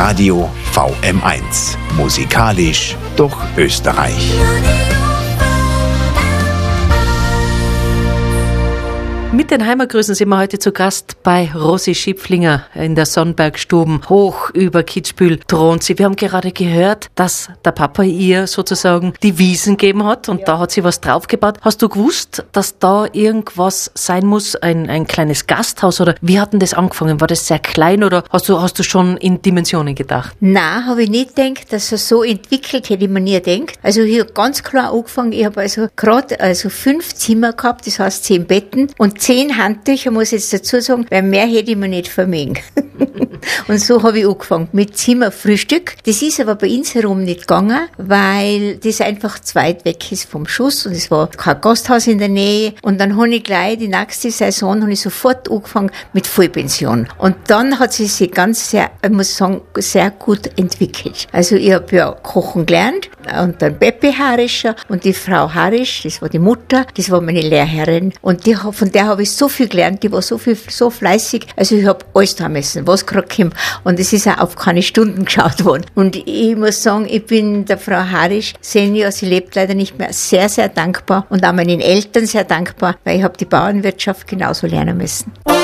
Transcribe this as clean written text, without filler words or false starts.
Radio VM1. Musikalisch durch Österreich. Mit den Heimatgrüßen sind wir heute zu Gast bei Rosi Schipflinger in der Sonnbergstuben. Hoch über Kitzbühel thront sie. Wir haben gerade gehört, dass der Papa ihr sozusagen die Wiesen gegeben hat und da hat sie was draufgebaut. Hast du gewusst, dass da irgendwas sein muss, ein kleines Gasthaus oder wie hat denn das angefangen? War das sehr klein oder hast du schon in Dimensionen gedacht? Nein, habe ich nicht gedacht, dass es so entwickelt, hätte ich mir nie gedacht. Also ich habe ganz klar angefangen, ich habe also gerade 5 Zimmer gehabt, das heißt 10 Betten und 10 Handtücher, muss ich jetzt dazu sagen, weil mehr hätte ich mir nicht vermögen. Und so habe ich angefangen mit Zimmerfrühstück. Das ist aber bei uns herum nicht gegangen, weil das einfach zu weit weg ist vom Schuss und es war kein Gasthaus in der Nähe. Und dann habe ich gleich die nächste Saison sofort angefangen mit Vollpension. Und dann hat sie sich ich muss sagen, sehr gut entwickelt. Also ich habe ja kochen gelernt und dann Pepe Harischer und die Frau Harisch, das war die Mutter, das war meine Lehrherrin und von der habe ich so viel gelernt, die war so fleißig, also ich habe alles da müssen, was gerade kommt und es ist auch auf keine Stunden geschaut worden. Und ich muss sagen, ich bin der Frau Harisch Senior, sie lebt leider nicht mehr, sehr, sehr dankbar und auch meinen Eltern sehr dankbar, weil ich habe die Bauernwirtschaft genauso lernen müssen.